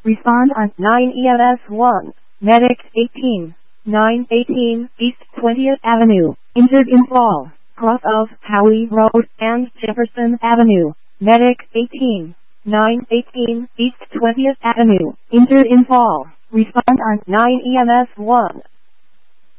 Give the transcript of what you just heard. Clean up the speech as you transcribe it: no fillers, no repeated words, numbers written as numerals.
Respond on 9 EMS 1. Medic 18. 918 East 20th Avenue. Injured in fall. Cross of Howie Road and Jefferson Avenue. Medic 18. 918 East 20th Avenue. Injured in fall. Respond on 9 EMS 1.